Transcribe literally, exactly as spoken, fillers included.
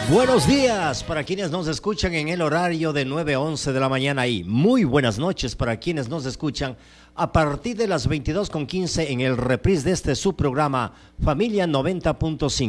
Buenos días para quienes nos escuchan en el horario de nueve a once de la mañana y muy buenas noches para quienes nos escuchan a partir de las veintidós con quince en el reprise de este su programa Familia noventa punto cinco.